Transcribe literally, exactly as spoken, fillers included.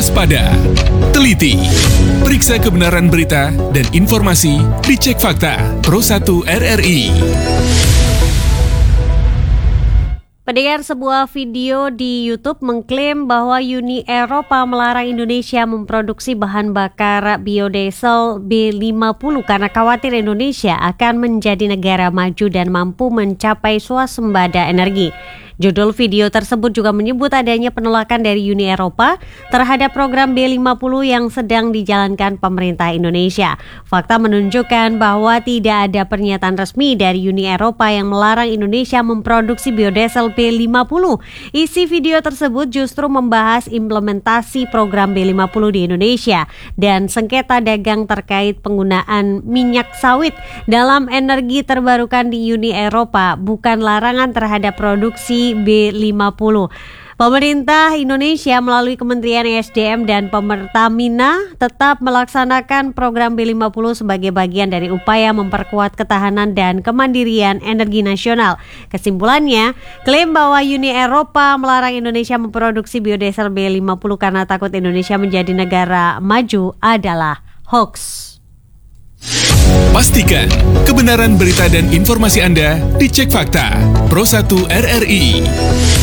waspada, teliti, periksa kebenaran berita dan informasi, dicek fakta. Pro satu R R I. Pendengar, sebuah video di YouTube mengklaim bahwa Uni Eropa melarang Indonesia memproduksi bahan bakar biodiesel B lima puluh karena khawatir Indonesia akan menjadi negara maju dan mampu mencapai swasembada energi. Judul video tersebut juga menyebut adanya penolakan dari Uni Eropa terhadap program B lima puluh yang sedang dijalankan pemerintah Indonesia. Fakta menunjukkan bahwa tidak ada pernyataan resmi dari Uni Eropa yang melarang Indonesia memproduksi biodiesel B lima puluh. Isi video tersebut justru membahas implementasi program B lima puluh di Indonesia dan sengketa dagang terkait penggunaan minyak sawit dalam energi terbarukan di Uni Eropa, bukan larangan terhadap produksi B lima puluh. Pemerintah Indonesia melalui Kementerian E S D M dan Pertamina tetap melaksanakan program B lima puluh sebagai bagian dari upaya memperkuat ketahanan dan kemandirian energi nasional. Kesimpulannya, klaim bahwa Uni Eropa melarang Indonesia memproduksi biodiesel B lima puluh karena takut Indonesia menjadi negara maju adalah hoax. Pastikan kebenaran berita dan informasi Anda dicek fakta. Pro satu R R I.